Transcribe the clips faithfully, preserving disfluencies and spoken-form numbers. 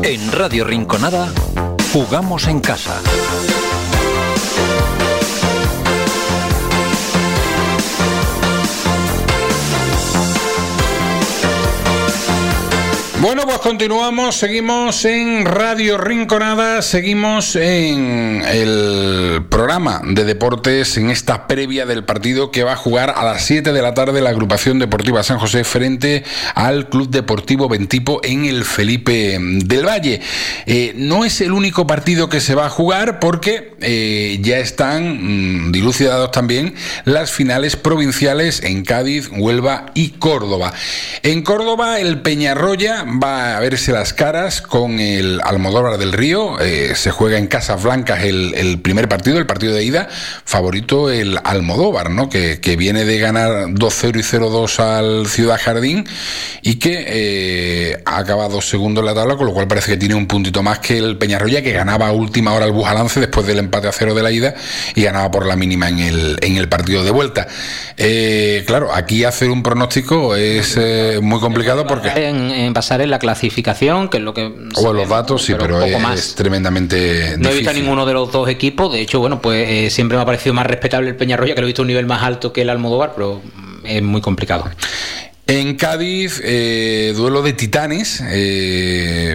En Radio Rinconada, jugamos en casa. Bueno, pues continuamos, seguimos en Radio Rinconada, seguimos en el programa de deportes, en esta previa del partido que va a jugar a las siete de la tarde la Agrupación Deportiva San José frente al Club Deportivo Ventipo en el Felipe del Valle. Eh, no es el único partido que se va a jugar porque eh, ya están mmm, dilucidados también las finales provinciales en Cádiz, Huelva y Córdoba. En Córdoba el Peñarroya va a verse las caras con el Almodóvar del Río. Eh, se juega en Casas Blancas el, el primer partido, el partido de ida. Favorito el Almodóvar, ¿no? Que, que viene de ganar dos cero y cero dos al Ciudad Jardín y que eh, ha acabado segundo en la tabla, con lo cual parece que tiene un puntito más que el Peñarroya, que ganaba a última hora el Bujalance después del empate a cero de la ida y ganaba por la mínima en el, en el partido de vuelta. Eh, claro, aquí hacer un pronóstico es eh, muy complicado porque... En, en basar en la clasificación, que es lo que... O sabemos, los datos, sí, pero, pero es, más. es tremendamente difícil. No he visto a ninguno de los dos equipos, de hecho, bueno, pues eh, siempre me ha parecido más respetable el Peñarroya, que lo he visto a un nivel más alto que el Almodóvar, pero es muy complicado. En Cádiz, eh, duelo de titanes, eh...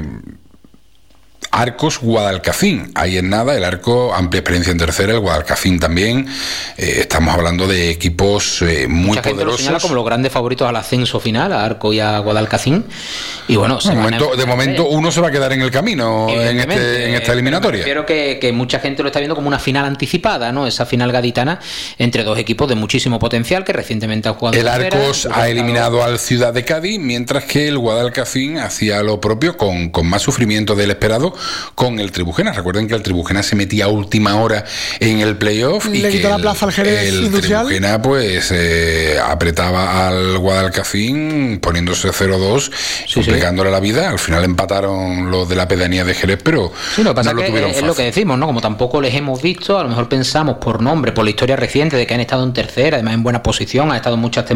Arcos Guadalcacín, ahí en nada, el Arco, amplia experiencia en tercera, el Guadalcacín también. Eh, estamos hablando de equipos eh, muy Mucha poderosos. Gente lo señala como los grandes favoritos al ascenso final, a Arco y a Guadalcacín. Y bueno, de momento, de momento uno se va a quedar en el camino en, este, en esta eliminatoria. Creo que, que mucha gente lo está viendo como una final anticipada, ¿no? Esa final gaditana entre dos equipos de muchísimo potencial que recientemente han jugado. El Arcos ha eliminado al Ciudad de Cádiz, mientras que el Guadalcacín hacía lo propio con, con más sufrimiento del esperado con el Tribujena. Recuerden que el Tribujena se metía a última hora en el playoff y le que quitó la plaza al Jerez el Industrial. Tribujena pues eh, apretaba al Guadalcacín poniéndose cero dos, sí, complicándole sí. la vida. Al final empataron los de la pedanía de Jerez, pero sí, lo que pasa no lo que tuvieron es fácil. Lo que decimos, ¿no? Como tampoco les hemos visto, a lo mejor pensamos por nombre, por la historia reciente de que han estado en tercera, además en buena posición, han estado muchas temporadas